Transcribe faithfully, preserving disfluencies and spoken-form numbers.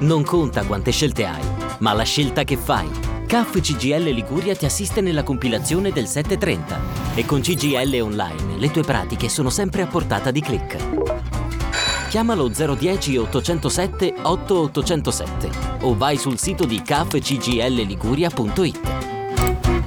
Non conta quante scelte hai, ma la scelta che fai. C A F C G I L Liguria ti assiste nella compilazione del settecentotrenta e con C G I L Online le tue pratiche sono sempre a portata di click. Chiamalo zero uno zero otto zero sette otto otto zero sette o vai sul sito di c a f c g l liguria punto i t.